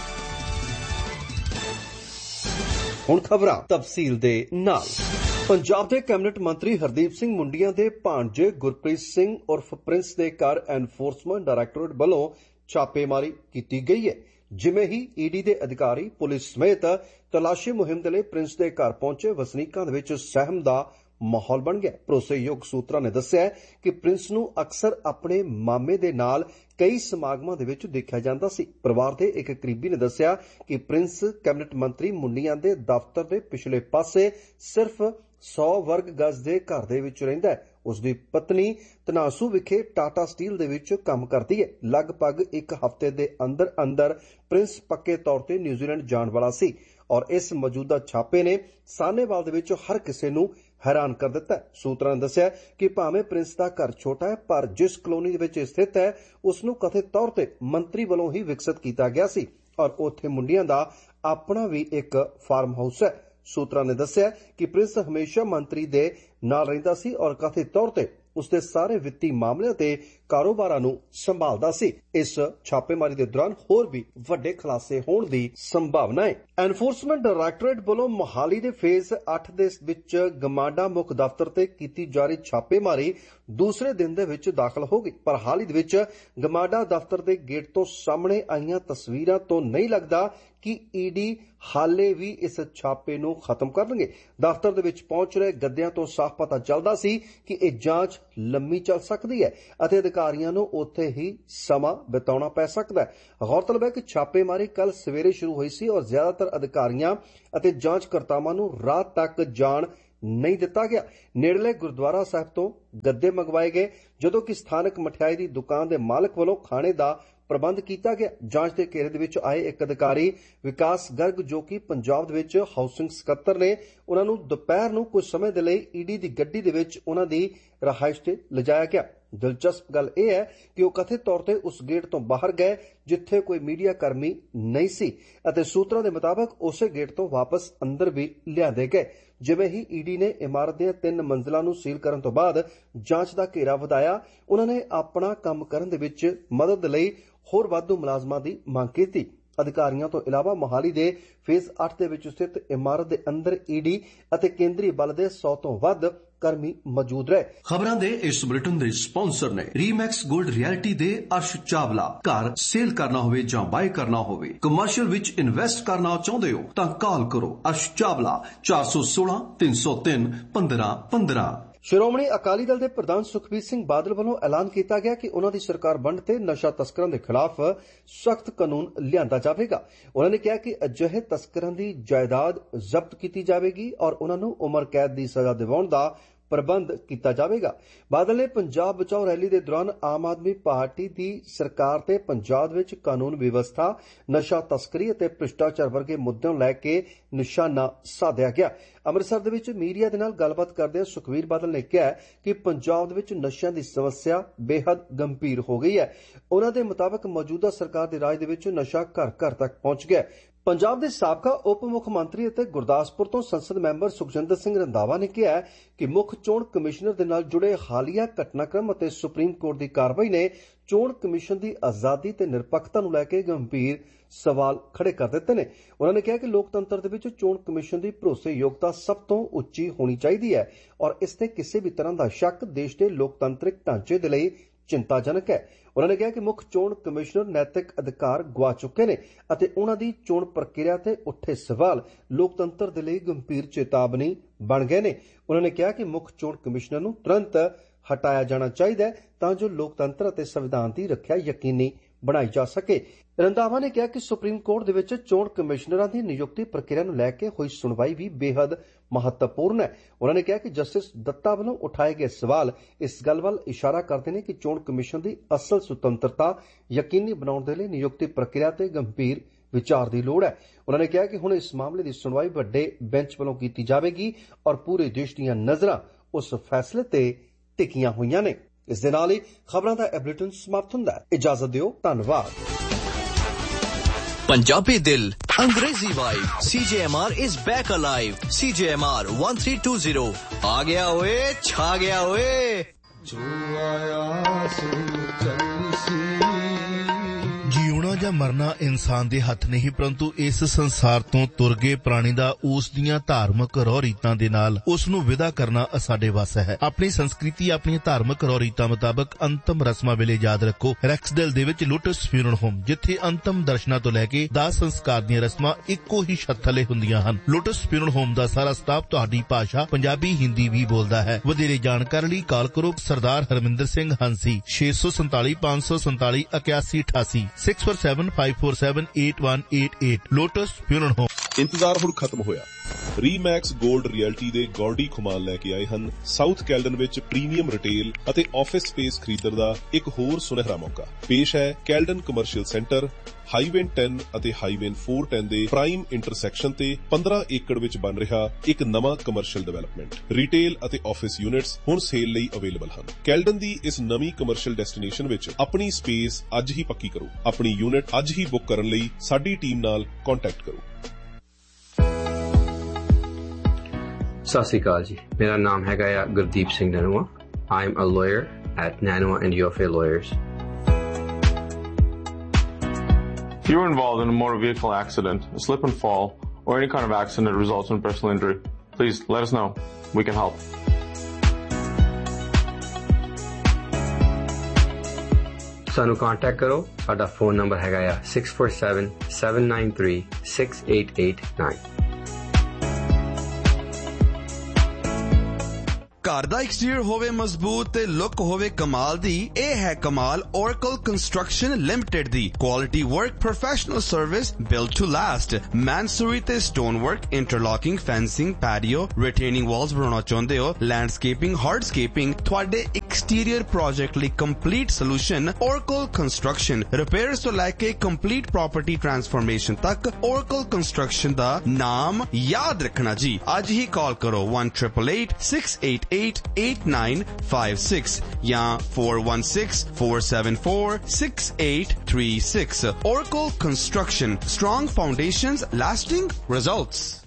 [SPEAKER 16] ਹੁਣ ਖਬਰਾਂ ਤਫਸੀਲ ਦੇ ਨਾਲ। ਪੰਜਾਬ ਦੇ ਕੈਬਨਿਟ ਮੰਤਰੀ ਹਰਦੀਪ ਸਿੰਘ ਮੁੰਡੀਆਂ ਦੇ ਭਾਣਜੇ ਗੁਰਪ੍ਰੀਤ ਸਿੰਘ ਉਰਫ ਪ੍ਰਿੰਸ ਦੇ ਘਰ ਐਨਫੋਰਸਮੈਂਟ ਡਾਇਰੈਕਟੋਰੇਟ ਵੱਲੋਂ ਛਾਪੇਮਾਰੀ ਕੀਤੀ ਗਈ ਹੈ। ਜਿਵੇਂ ਹੀ ਈਡੀ ਦੇ ਅਧਿਕਾਰੀ ਪੁਲਿਸ ਸਮੇਤ ਤਲਾਸ਼ੀ ਮੁਹਿੰਮ ਦੇ ਲਈ ਪ੍ਰਿੰਸ ਦੇ ਘਰ ਪਹੁੰਚੇ, ਵਸਨੀਕਾਂ ਦੇ ਵਿੱਚ ਸਹਿਮ ਦਾ ਮਾਹੌਲ ਬਣ ਗਿਆ। ਭਰੋਸੇਯੋਗ ਸੂਤਰਾਂ ਨੇ ਦੱਸਿਆ ਕਿ ਪ੍ਰਿੰਸ ਨੂੰ ਅਕਸਰ ਆਪਣੇ ਮਾਮੇ ਦੇ ਨਾਲ ਕਈ ਸਮਾਗਮਾਂ ਦੇ ਵਿੱਚ ਦੇਖਿਆ ਜਾਂਦਾ ਸੀ। ਪਰਿਵਾਰ ਦੇ ਇੱਕ ਕਰੀਬੀ ਨੇ ਦੱਸਿਆ ਕਿ ਪ੍ਰਿੰਸ ਕੈਬਨਿਟ ਮੰਤਰੀ ਮੁੰਡੀਆਂ ਦੇ ਦਫ਼ਤਰ ਦੇ ਪਿਛਲੇ ਪਾਸੇ ਸਿਰਫ ਸੌ ਵਰਗ ਗਜ਼ ਦੇ ਘਰ ਦੇ ਵਿੱਚ ਰਹਿੰਦਾ ਹੈ। ਉਸ ਦੀ ਪਤਨੀ ਧਨਾਸੂ ਵਿਖੇ ਟਾਟਾ ਸਟੀਲ ਦੇ ਵਿੱਚ ਕੰਮ ਕਰਦੀ ਹੈ। ਲਗਭਗ ਇੱਕ ਹਫ਼ਤੇ ਦੇ ਅੰਦਰ ਅੰਦਰ ਪ੍ਰਿੰਸ ਪੱਕੇ ਤੌਰ ਤੇ ਨਿਊਜ਼ੀਲੈਂਡ ਜਾਣ ਵਾਲਾ ਸੀ ਔਰ ਇਸ ਮੌਜੂਦਾ ਛਾਪੇ ਨੇ ਸਾਹਨੇਵਾਲ ਦੇ ਵਿੱਚ ਹਰ ਕਿਸੇ ਨੂੰ ਹੈਰਾਨ ਕਰ ਦਿੱਤਾ। ਸੂਤਰਾਂ ਨੇ ਦੱਸਿਆ ਕਿ ਭਾਵੇਂ ਪ੍ਰਿੰਸ ਦਾ ਘਰ ਛੋਟਾ ਹੈ, ਪਰ ਜਿਸ ਕਲੋਨੀ ਦੇ ਵਿੱਚ ਸਥਿਤ ਹੈ ਉਸ ਨੂੰ ਕਥਿਤ ਤੌਰ ਤੇ ਮੰਤਰੀ ਵੱਲੋਂ ਹੀ ਵਿਕਸਿਤ ਕੀਤਾ ਗਿਆ ਸੀ ਔਰ ਉੱਥੇ ਮੁੰਡੀਆਂ ਦਾ ਆਪਣਾ ਵੀ ਇੱਕ ਫਾਰਮ ਹਾਊਸ ਹੈ। ਸੂਤਰਾਂ ਨੇ ਦੱਸਿਆ ਕਿ ਪ੍ਰਿੰਸ ਹਮੇਸ਼ਾ ਮੰਤਰੀ ਦੇ ਨਾਲ ਰਹਿੰਦਾ ਸੀ ਔਰ ਕਥਿਤ ਤੌਰ ਤੇ ਉਸਦੇ ਸਾਰੇ ਵਿੱਤੀ ਮਾਮਲਿਆਂ ਤੇ ਕਾਰੋਬਾਰਾਂ ਨੂੰ ਸੰਭਾਲਦਾ ਸੀ। ਇਸ ਛਾਪੇਮਾਰੀ ਦੇ ਦੌਰਾਨ ਹੋਰ ਵੀ ਵੱਡੇ ਖੁਲਾਸੇ ਹੋਣ ਦੀ ਸੰਭਾਵਨਾ ਹੈ। ਐਨਫੋਰਸਮੈਂਟ ਡਾਇਰੈਕਟੋਰੇਟ ਵੱਲੋਂ ਮੋਹਾਲੀ ਦੇ ਫੇਜ਼ ਅੱਠ ਦੇ ਵਿੱਚ ਗਮਾਡਾ ਮੁੱਖ ਦਫ਼ਤਰ ਤੇ ਕੀਤੀ ਜਾ ਰਹੀ ਛਾਪੇਮਾਰੀ ਦੂਸਰੇ ਦਿਨ ਦੇ ਵਿੱਚ ਦਾਖਲ ਹੋ ਗਈ, ਪਰ ਹਾਲ ਹੀ ਦੇ ਵਿੱਚ ਗਮਾਡਾ ਦਫ਼ਤਰ ਦੇ ਗੇਟ ਤੋਂ ਸਾਹਮਣੇ ਆਈਆਂ ਤਸਵੀਰਾਂ ਤੋਂ ਨਹੀਂ ਲੱਗਦਾ ਕਿ ਈਡੀ ਹਾਲੇ ਵੀ ਇਸ ਛਾਪੇ ਨੂੰ ਖਤਮ ਕਰਨਗੇ। ਦਫ਼ਤਰ ਦੇ ਵਿੱਚ ਪਹੁੰਚ ਰਹੇ ਗੱਦਿਆਂ ਤੋਂ ਸਾਫ਼ ਪਤਾ ਚੱਲਦਾ ਸੀ ਕਿ ਇਹ ਜਾਂਚ ਲੰਮੀ ਚੱਲ ਸਕਦੀ ਹੈ ਅਤੇ ਅਧਿਕਾਰੀਆਂ ਨੂੰ ਉੱਥੇ ਹੀ ਸਮਾਂ ਬਿਤਾਉਣਾ ਪੈ ਸਕਦਾ ਹੈ। ਗੌਰਤਲਬ ਹੈ ਕਿ ਛਾਪੇਮਾਰੀ ਕੱਲ ਸਵੇਰੇ ਸ਼ੁਰੂ ਹੋਈ ਸੀ ਔਰ ਜ਼ਿਆਦਾਤਰ ਅਧਿਕਾਰੀਆਂ ਅਤੇ ਜਾਂਚਕਰਤਾਵਾਂ ਨੂੰ ਰਾਤ ਤੱਕ ਜਾਣ ਨਹੀਂ ਦਿੱਤਾ ਗਿਆ। ਨੇੜਲੇ ਗੁਰਦੁਆਰਾ ਸਾਹਿਬ ਤੋਂ ਗੱਦੇ ਮੰਗਵਾਏ ਗਏ, ਜਦੋਂ ਕਿ ਸਥਾਨਕ ਮਠਿਆਈ ਦੀ ਦੁਕਾਨ ਦੇ ਮਾਲਕ ਵੱਲੋਂ ਖਾਣੇ ਦਾ ਪ੍ਰਬੰਧ ਕੀਤਾ ਗਿਆ। ਜਾਂਚ ਦੇ ਘੇਰੇ ਦੇ ਵਿੱਚ ਆਏ ਇੱਕ ਅਧਿਕਾਰੀ ਵਿਕਾਸ ਗਰਗ, ਜੋ ਕਿ ਪੰਜਾਬ ਦੇ ਵਿੱਚ ਹਾਊਸਿੰਗ ਸਕੱਤਰ ਨੇ, ਉਹਨਾਂ ਨੂੰ ਦੁਪਹਿਰ ਨੂੰ ਕੁਝ ਸਮੇਂ ਦੇ ਲਈ ਈਡੀ ਦੀ ਗੱਡੀ ਦੇ ਵਿੱਚ ਉਹਨਾਂ ਦੀ ਰਹਾਇਸ਼ ਤੇ ਲਿਜਾਇਆ ਗਿਆ। ਦਿਲਚਸਪ ਗੱਲ ਇਹ ਹੈ ਕਿ ਉਹ ਕਥਿਤ ਤੌਰ ਤੇ ਉਸ ਗੇਟ ਤੋਂ ਬਾਹਰ ਗਏ ਜਿੱਥੇ ਕੋਈ ਮੀਡੀਆ ਕਰਮੀ ਨਹੀਂ ਸੀ ਅਤੇ ਸੂਤਰਾਂ ਦੇ ਮੁਤਾਬਕ ਉਸੇ ਗੇਟ ਤੋਂ ਵਾਪਸ ਅੰਦਰ ਵੀ ਲਿਆਂਦੇ ਗਏ। ਜਿਵੇਂ ਹੀ ਈਡੀ ਨੇ ਇਮਾਰਤ ਦੀਆਂ ਤਿੰਨ ਮੰਜ਼ਿਲਾਂ ਨੂੰ ਸੀਲ ਕਰਨ ਤੋਂ ਬਾਅਦ ਜਾਂਚ ਦਾ ਘੇਰਾ ਵਧਾਇਆ, ਉਹਨਾਂ ਨੇ ਆਪਣਾ ਕੰਮ ਕਰਨ ਦੇ ਵਿੱਚ ਮਦਦ ਲਈ ਹੋਰ ਵਾਧੂ ਮੁਲਾਜ਼ਮਾਂ ਦੀ ਮੰਗ ਕੀਤੀ। ਅਧਿਕਾਰੀਆਂ ਤੋਂ ਇਲਾਵਾ ਮੋਹਾਲੀ ਦੇ ਫੇਜ਼ ਅੱਠ ਦੇ ਵਿੱਚ ਸਥਿਤ ਇਮਾਰਤ ਦੇ ਅੰਦਰ ਈਡੀ ਅਤੇ ਕੇਂਦਰੀ ਬਲ ਦੇ ਸੌ ਤੋਂ ਵੱਧ ਕਰਮੀ ਮੌਜੂਦ ਰਹੇ।
[SPEAKER 17] ਖਬਰਾਂ ਦੇ ਇਸ ਬੁਲੇਟਿਨ ਦੇ ਸਪਾਂਸਰ ਨੇ ਰੀਮੈਕਸ ਗੋਲਡ ਰਿਐਲਿਟੀ ਦੇ ਅਰਸ਼ ਚਾਵਲਾ। ਘਰ ਸੇਲ ਕਰਨਾ ਹੋਵੇ ਜਾਂ ਬਾਏ ਕਰਨਾ ਹੋਵੇ, ਕਮਰਸ਼ੀਅਲ ਵਿੱਚ ਇਨਵੈਸਟ ਕਰਨਾ ਚਾਹੁੰਦੇ ਹੋ ਤਾਂ ਕਾਲ ਕਰੋ ਅਰਸ਼ ਚਾਵਲਾ ਚਾਰ ਸੌ ਸੋਲਾਂ ਤਿੰਨ ਸੌ ਤਿੰਨ ਪੰਦਰਾਂ ਪੰਦਰਾਂ।
[SPEAKER 16] ਸ਼੍ਰੋਮਣੀ ਅਕਾਲੀ ਦਲ ਦੇ ਪ੍ਰਧਾਨ ਸੁਖਬੀਰ ਸਿੰਘ ਬਾਦਲ ਵੱਲੋਂ ਐਲਾਨ ਕੀਤਾ ਗਿਆ ਕਿ ਉਨ੍ਹਾਂ ਦੀ ਸਰਕਾਰ ਬਣਨ ਤੇ ਨਸ਼ਾ ਤਸਕਰਾਂ ਦੇ ਖਿਲਾਫ ਸਖਤ ਕਾਨੂੰਨ ਲਿਆਂਦਾ ਜਾਵੇਗਾ। ਉਨ੍ਹਾਂ ਨੇ ਕਿਹਾ ਕਿ ਅਜਿਹੇ ਤਸਕਰਾਂ ਦੀ ਜਾਇਦਾਦ ਜ਼ਬਤ ਕੀਤੀ ਜਾਵੇਗੀ ਔਰ ਉਨ੍ਹਾਂ ਨੂੰ ਉਮਰ ਕੈਦ ਦੀ ਸਜ਼ਾ ਦਿਵਾਉਣ ਦਾ ਪ੍ਰਬੰਧ ਕੀਤਾ ਜਾਵੇਗਾ। ਬਾਦਲ ਨੇ ਪੰਜਾਬ ਬਚਾਓ ਰੈਲੀ ਦੇ ਦੌਰਾਨ ਆਮ ਆਦਮੀ ਪਾਰਟੀ ਦੀ ਸਰਕਾਰ ਤੇ ਪੰਜਾਬ ਵਿੱਚ ਕਾਨੂੰਨ ਵਿਵਸਥਾ, ਨਸ਼ਾ ਤਸਕਰੀ ਅਤੇ ਭ੍ਰਿਸ਼ਟਾਚਾਰ ਵਰਗੇ ਮੁੱਦਿਆਂ ਨੂੰ ਲੈ ਕੇ ਨਿਸ਼ਾਨਾ ਸਾਧਿਆ ਗਿਆ। ਅੰਮ੍ਰਿਤਸਰ ਦੇ ਵਿੱਚ ਮੀਡੀਆ ਦੇ ਨਾਲ ਗੱਲਬਾਤ ਕਰਦਿਆਂ ਸੁਖਬੀਰ ਬਾਦਲ ਨੇ ਕਿਹਾ ਕਿ ਪੰਜਾਬ ਦੇ ਵਿੱਚ ਨਸ਼ਿਆਂ ਦੀ ਸਮੱਸਿਆ ਬੇਹੱਦ ਗੰਭੀਰ ਹੋ ਗਈ ਹੈ। ਉਨ੍ਹਾਂ ਦੇ ਮੁਤਾਬਕ ਮੌਜੂਦਾ ਸਰਕਾਰ ਦੇ ਰਾਜ ਦੇ ਵਿੱਚ ਨਸ਼ਾ ਘਰ ਘਰ ਤੱਕ ਪਹੁੰਚ ਗਿਆ। ਪੰਜਾਬ ਦੇ ਸਾਬਕਾ ਉਪ ਮੁੱਖ ਮੰਤਰੀ ਅਤੇ ਗੁਰਦਾਸਪੁਰ ਤੋਂ ਸੰਸਦ ਮੈਂਬਰ ਸੁਖਜਿੰਦਰ ਸਿੰਘ ਰੰਧਾਵਾ ਨੇ ਕਿਹਾ ਕਿ ਮੁੱਖ ਚੋਣ ਕਮਿਸ਼ਨਰ ਦੇ ਨਾਲ ਜੁੜੇ ਹਾਲੀਆ ਘਟਨਾਕ੍ਰਮ ਅਤੇ ਸੁਪਰੀਮ ਕੋਰਟ ਦੀ ਕਾਰਵਾਈ ਨੇ ਚੋਣ ਕਮਿਸ਼ਨ ਦੀ ਆਜ਼ਾਦੀ ਤੇ ਨਿਰਪੱਖਤਾ ਨੂੰ ਲੈ ਕੇ ਗੰਭੀਰ ਸਵਾਲ ਖੜੇ ਕਰ ਦਿੱਤੇ ਨੇ। ਉਨ੍ਹਾਂ ਨੇ ਕਿਹਾ ਕਿ ਲੋਕਤੰਤਰ ਦੇ ਵਿੱਚ ਚੋਣ ਕਮਿਸ਼ਨ ਦੀ ਭਰੋਸੇਯੋਗਤਾ ਸਭ ਤੋਂ ਉੱਚੀ ਹੋਣੀ ਚਾਹੀਦੀ ਹੈ ਔਰ ਇਸ ਤੇ ਕਿਸੇ ਵੀ ਤਰ੍ਹਾਂ ਦਾ ਸ਼ੱਕ ਦੇਸ਼ ਦੇ ਲੋਕਤੰਤਰਿਕ ਢਾਂਚੇ ਦੇ ਲਈ ਚਿੰਤਾਜਨਕ ਹੈ। ਉਨ੍ਹਾਂ ਨੇ ਕਿਹਾ ਕਿ ਮੁੱਖ ਚੋਣ ਕਮਿਸ਼ਨਰ ਨੈਤਿਕ ਅਧਿਕਾਰ ਗਵਾ ਚੁੱਕੇ ਨੇ ਅਤੇ ਉਨ੍ਹਾਂ ਦੀ ਚੋਣ ਪ੍ਰਕਿਰਿਆ ਤੇ ਉੱਠੇ ਸਵਾਲ ਲੋਕਤੰਤਰ ਦੇ ਲਈ ਗੰਭੀਰ ਚੇਤਾਵਨੀ ਬਣ ਗਏ ਨੇ। ਉਨ੍ਹਾਂ ਨੇ ਕਿਹਾ ਕਿ ਮੁੱਖ ਚੋਣ ਕਮਿਸ਼ਨਰ ਨੂੰ ਤੁਰੰਤ ਹਟਾਇਆ ਜਾਣਾ ਚਾਹੀਦਾ ਹੈ ਤਾਂ ਜੋ ਲੋਕਤੰਤਰ ਅਤੇ ਸੰਵਿਧਾਨ ਦੀ ਰੱਖਿਆ ਯਕੀਨੀ ਬਣਾਈ ਜਾ ਸਕੇ। ਰੰਧਾਵਾ ਨੇ ਕਿਹਾ ਕਿ ਸੁਪਰੀਮ ਕੋਰਟ ਦੇ ਵਿੱਚ ਚੋਣ ਕਮਿਸ਼ਨਰਾਂ ਦੀ ਨਿਯੁਕਤੀ ਪ੍ਰਕਿਰਿਆ ਨੂੰ ਲੈ ਕੇ ਹੋਈ ਸੁਣਵਾਈ ਵੀ ਬੇਹੱਦ ਮਹੱਤਵਪੂਰਨ ਹੈ। ਉਹਨਾਂ ਨੇ ਕਿਹਾ ਕਿ ਜਸਟਿਸ ਦੱਤਾ ਵੱਲੋਂ ਉਠਾਏ ਗਏ ਸਵਾਲ ਇਸ ਗੱਲ ਵੱਲ ਇਸ਼ਾਰਾ ਕਰਦੇ ਨੇ ਕਿ ਚੋਣ ਕਮਿਸ਼ਨ ਦੀ ਅਸਲ ਸੁਤੰਤਰਤਾ ਯਕੀਨੀ ਬਣਾਉਣ ਦੇ ਲਈ ਨਿਯੁਕਤੀ ਪ੍ਰਕਿਰਿਆ ਤੇ ਗੰਭੀਰ ਵਿਚਾਰ ਦੀ ਲੋੜ ਹੈ। ਉਹਨਾਂ ਨੇ ਕਿਹਾ ਕਿ ਹੁਣ ਇਸ ਮਾਮਲੇ ਦੀ ਸੁਣਵਾਈ ਵੱਡੇ ਬੈਂਚ ਵੱਲੋਂ ਕੀਤੀ ਜਾਵੇਗੀ ਔਰ ਪੂਰੇ ਦੇਸ਼ ਦੀਆਂ ਨਜ਼ਰਾਂ ਉਸ ਫੈਸਲੇ ਤੇ ਟਿਕੀਆਂ ਹੋਈਆਂ ਨੇ। ਇਸ ਦੇ ਨਾਲ ਹੀ ਖਬਰਾਂ ਦਾ ਇਹ ਬੁਲੇਟਿਨ ਸਮਾਪਤ ਹੁੰਦਾ ਹੈ। ਇਜਾਜ਼ਤ ਦਿਓ, ਧੰਨਵਾਦ।
[SPEAKER 14] पंजाबी दिल अंग्रेजी vibe C J M R is back alive C J M R one three two zero आ गया ओए छा गया ओए
[SPEAKER 1] जो आया सो चलसी।
[SPEAKER 3] ਜਿਉਣਾ ਜਾਂ ਮਰਨਾ ਇਨਸਾਨ ਦੇ ਹੱਥ ਨਹੀਂ, ਪਰੰਤੂ ਇਸ ਸੰਸਾਰ ਤੋਂ ਤੁਰ ਗਏ ਪ੍ਰਾਣੀ ਦਾ ਉਸ ਦੀਆਂ ਧਾਰਮਿਕ ਰਹੁ ਰੀਤਾਂ ਦੇ ਨਾਲ ਉਸ ਨੂੰ ਵਿਦਾ ਕਰਨਾ ਸਾਡੇ ਵੱਸ ਹੈ। ਆਪਣੀ ਸੰਸਕ੍ਰਿਤੀ, ਆਪਣੀਆਂ ਧਾਰਮਿਕ ਰਹੁ ਰੀਤਾਂ ਮੁਤਾਬਕ ਅੰਤਮ ਰਸਮਾਂ ਵੇਲੇ ਯਾਦ ਰੱਖੋ ਰੈਕਸਡੇਲ ਦੇ ਵਿੱਚ ਲੋਟਸ ਫਿਊਨਰਲ ਹੋਮ, ਜਿੱਥੇ ਅੰਤਮ ਦਰਸ਼ਨਾਂ ਤੋਂ ਲੈ ਕੇ ਦਾਹ ਸੰਸਕਾਰ ਦੀਆਂ ਰਸਮਾਂ ਇੱਕੋ ਹੀ ਛੱਤ ਥੱਲੇ ਹੁੰਦੀਆਂ ਹਨ। ਲੋਟਸ ਫਿਊਨਰਲ ਹੋਮ ਦਾ ਸਾਰਾ ਸਟਾਫ ਤੁਹਾਡੀ ਭਾਸ਼ਾ ਪੰਜਾਬੀ, ਹਿੰਦੀ ਵੀ ਬੋਲਦਾ ਹੈ। ਵਧੇਰੇ ਜਾਣਕਾਰੀ ਲਈ ਕਾਲ ਕਰੋ ਸਰਦਾਰ ਹਰਮਿੰਦਰ ਸਿੰਘ ਹੰਸੀ ਛੇ ਸੌ ਸੰਤਾਲੀ ਪੰਜ ਸੌ ਸੰਤਾਲੀ ਇਕਿਆਸੀ ਅਠਾਸੀ six four seven five four seven eight one eight eight lotus funeral home.
[SPEAKER 18] ਇੰਤਜ਼ਾਰ ਹੁਣ ਖਤਮ ਹੋਇਆ। ਰੀਮੈਕਸ ਗੋਲਡ ਰਿਐਲਟੀ ਦੇ ਗੌਡੀ ਖੁਮਾਨ ਲੈ ਕੇ ਆਏ ਹਨ ਸਾਊਥ ਕੈਲਡਨ ਵਿੱਚ ਪ੍ਰੀਮੀਅਮ ਰਿਟੇਲ ਅਤੇ ਆਫਿਸ ਸਪੇਸ ਖਰੀਦਣ ਦਾ ਇੱਕ ਹੋਰ ਸੁਨਹਿਰਾ ਮੌਕਾ। ਪੇਸ਼ ਹੈ Caledon commercial centre highway ten ਅਤੇ ਹਾਈਵੇ four ten ਦੇ ਪ੍ਰਾਈਮ ਇੰਟਰਸੈਕਸ਼ਨ ਤੇ ਪੰਦਰਾਂ ਏਕੜ ਵਿੱਚ ਬਣ ਰਿਹਾ ਇੱਕ ਨਵਾਂ ਕਮਰਸ਼ੀਅਲ ਡਿਵੈਲਪਮੈਂਟ। ਰਿਟੇਲ ਅਤੇ ਆਫਿਸ ਯੂਨਿਟਸ ਹੁਣ ਸੇਲ ਲਈ ਅਵੇਲੇਬਲ ਹਨ। ਕੈਲਡਨ ਦੀ ਇਸ ਨਵੀਂ ਕਮਰਸ਼ੀਅਲ ਡੈਸਟੀਨੇਸ਼ਨ ਵਿੱਚ ਆਪਣੀ ਸਪੇਸ ਅੱਜ ਹੀ ਪੱਕੀ ਕਰੋ। ਆਪਣੀ ਯੂਨਿਟ ਅੱਜ ਹੀ ਬੁੱਕ ਕਰਨ ਲਈ ਸਾਡੀ ਟੀਮ ਨਾਲ ਕੰਟੈਕਟ ਕਰੋ।
[SPEAKER 19] ਸਤਿ ਸ਼੍ਰੀ ਅਕਾਲ ਜੀ, ਮੇਰਾ ਨਾਮ ਹੈਗਾ ਆ Gurdeep Singh ਨਨੂਆ। I am a lawyer at Nanoa and Yofe Lawyers.
[SPEAKER 20] If you were involved in a motor vehicle accident, a slip and fall, or any kind of accident that results in personal injury, please let us know. We can help.
[SPEAKER 19] ਸਾਨੂੰ ਕੰਟੈਕਟ ਕਰੋ। ਸਾਡਾ ਫੋਨ ਨੰਬਰ ਹੈਗਾ ਆ six four seven seven nine three six eight eight nine।
[SPEAKER 10] ਘਰ ਦਾ ਐਕਸਟੀਰੀਅਰ ਹੋਵੇ ਮਜ਼ਬੂਤ ਤੇ ਲੁੱਕ ਹੋਵੇ ਕਮਾਲ ਦੀ, ਇਹ ਹੈ ਕਮਾਲ Oracle Construction Limited the quality work professional service built to last. ਮੈਨਸੂਰੀ ਤੇ stone work, ਇੰਟਰਲੌਕਿੰਗ, fencing, patio, ਰਿਟੇਨਿੰਗ Waltz ਬਣਾਉਣਾ ਚਾਹੁੰਦੇ ਹੋ, ਲੈਂਡਸਕੇਪਿੰਗ, ਹਾਰਡਸਕੇਪਿੰਗ, ਤੁਹਾਡੇ ਐਕਸਟੀਰੀਅਰ ਪ੍ਰੋਜੈਕਟ ਲਈ complete solution Oracle Construction। Repairs ਤੋਂ ਲੈ ਕੇ ਕੰਪਲੀਟ ਪ੍ਰੋਪਰਟੀ ਟ੍ਰਾਂਸਫਰਮੇਸ਼ਨ ਤੱਕ Oracle Construction ਦਾ ਨਾਮ ਯਾਦ ਰੱਖਣਾ ਜੀ। ਅੱਜ ਹੀ ਕਾਲ ਕਰੋ one eight eight eight six eight eight eight nine five six या four one six four seven four six eight three six। Oracle Construction, strong foundations, lasting results।